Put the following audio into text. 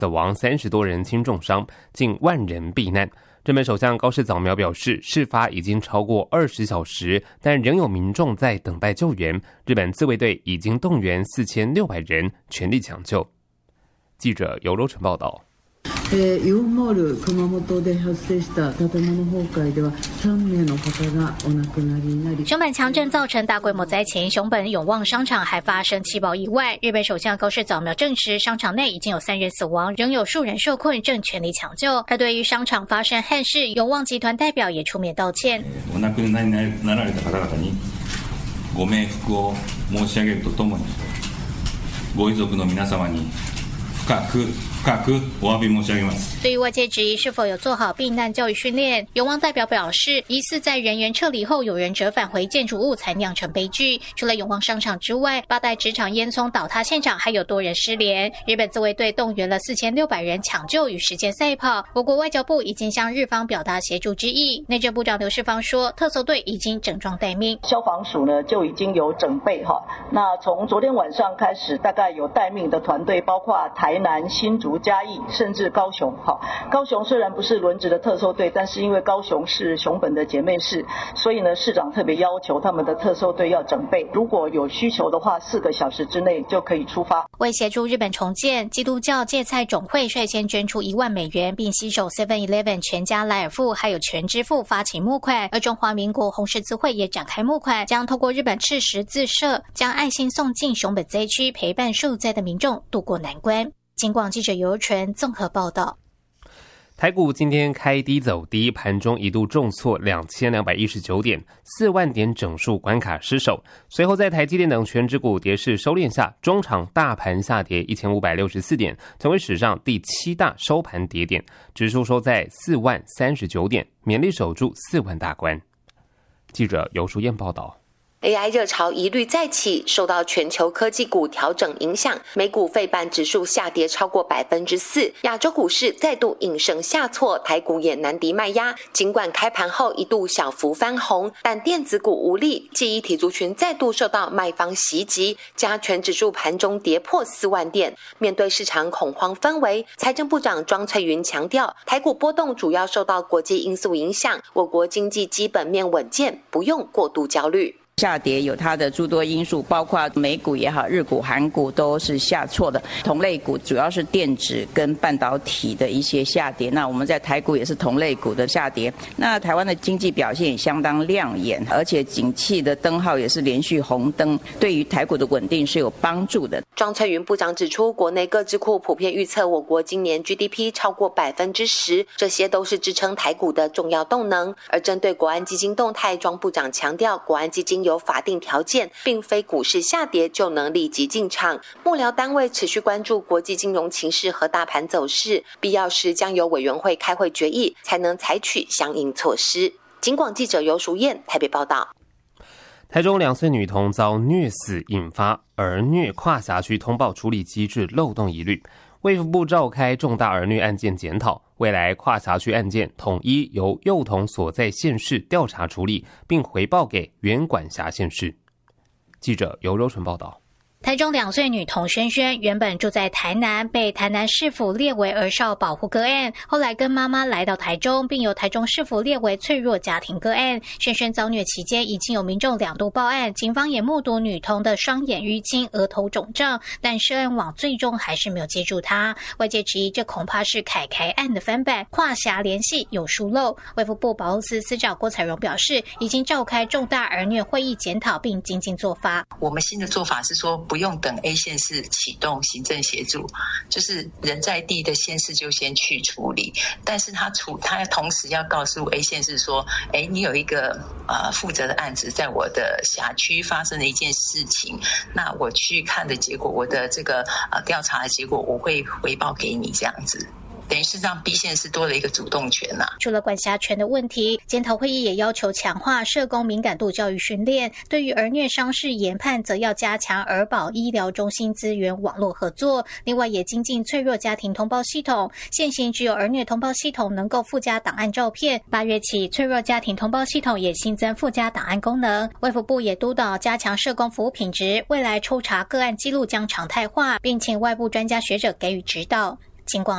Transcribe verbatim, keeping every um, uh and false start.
死亡三十多人，轻重伤，近万人避难。日本首相高市早苗表示，事发已经超过二十小时，但仍有民众在等待救援。日本自卫队已经动員四千六百人，全力抢救。记者尤柔成报道。 えー、イオンモール熊本で発生した建物崩壊ではさんめいの方がお亡くなりになり。 熊本强震造成大规模灾情，熊本永旺商场还发生气爆意外。日本首相高市早苗证实，商场内已经有三人死亡，仍有数人受困，正全力抢救。而对于商场发生憾事，永旺集团代表也出面道歉。 お亡くなりになられた方々にご冥福を申し上げるとともに、ご遺族の皆様に深く深くお詫び申し上げます。 对于外界质疑是否有做好避难教育训练，永旺代表表示，疑似在人员撤离后，有人折返回建筑物，才酿成悲剧。除了永旺商场之外，八代纸厂烟囱倒塌现场还有多人失联。日本自卫队动员了四千六百人抢救与时间赛跑。我国外交部已经向日方表达协助之意。内政部长刘世芳说，特搜队已经整装待命， 消防署呢就已经有整备哈。那从昨天晚上开始，大概有待命的团队，包括台南、新竹、嘉义，甚至高雄。好，高雄虽然不是轮值的特搜队，但是因为高雄是熊本的姐妹市，所以呢，市长特别要求他们的特搜队要整备，如果有需求的话，四个小时之内就可以出发。 为协助日本重建，基督教芥菜总会率先捐出一万美元，并携手 seven eleven 全家莱尔富还有全支付发起募款，而中华民国红十字会也展开募款，将透过日本赤十字社将爱心送进熊本灾区，陪伴受灾的民众渡过难关。警广记者尤纯综合报道。 台股今天开低走低，盘中一度重挫两千两百一十九点，四万点整数关卡失守。随后在台积电等全指股跌势收敛下，中场大盘下跌一千五百六十四点，成为史上第七大收盘跌点，指数收在四万三十九点，勉力守住四万大关。记者尤淑燕报道。 A I 热潮一律再起，受到全球科技股调整影响，美股费半指数下跌超过百分之四，亚洲股市再度应声下挫，台股也难敌卖压。尽管开盘后一度小幅翻红，但电子股无力，记忆体族群再度受到卖方袭击，加权指数盘中跌破四万点。面对市场恐慌氛围，财政部长庄翠云强调，台股波动主要受到国际因素影响，我国经济基本面稳健，不用过度焦虑。 下跌有它的诸多因素，包括美股也好，日股、韩股都是下挫的。同类股主要是电子跟半导体的一些下跌。那我们在台股也是同类股的下跌。那台湾的经济表现也相当亮眼，而且景气的灯号也是连续红灯，对于台股的稳定是有帮助的。 庄翠云部长指出，国内各智库普遍预测我国今年 G D P 超过百分之十，这些都是支撑台股的重要动能。而针对国安基金动态，庄部长强调，国安基金有法定条件，并非股市下跌就能立即进场。幕僚单位持续关注国际金融情势和大盘走势，必要时将由委员会开会决议，才能采取相应措施。警广记者尤淑燕台北报道。 台中两岁女童遭虐死，引发儿虐跨辖区通报处理机制漏洞疑虑。卫福部召开重大儿虐案件检讨，未来跨辖区案件统一由幼童所在县市调查处理，并回报给原管辖县市。记者尤柔纯报道。 台中两岁女童萱萱原本住在台南，被台南市府列为儿少保护个案，后来跟妈妈来到台中，并由台中市府列为脆弱家庭个案。萱萱遭虐期间，已经有民众两度报案，警方也目睹女童的双眼淤青、额头肿胀，但涉案网最终还是没有接住她。外界质疑这恐怕是凯凯案的翻版，跨辖联系有疏漏。卫福部保护司司长郭彩蓉表示，已经召开重大儿虐会议检讨，并精进做法。 我们新的做法是说，不用等 A 县市启动行政协助，就是人在地的县市就先去处理，但是他处他同时要告诉 A 县市说，哎，你有一个呃负责的案子在我的辖区发生的一件事情，那我去看的结果，我的这个呃调查的结果，我会回报给你这样子。等于是让 B 县市多了一个主动权呐、啊。 除了管辖权的问题，检讨会议也要求强化社工敏感度教育训练，对于儿虐伤势研判，则要加强儿保医疗中心资源网络合作。另外，也精进脆弱家庭通报系统，现行只有儿虐通报系统能够附加档案照片，八月起，脆弱家庭通报系统也新增附加档案功能。卫福部也督导加强社工服务品质，未来抽查个案记录将常态化，并请外部专家学者给予指导。尽管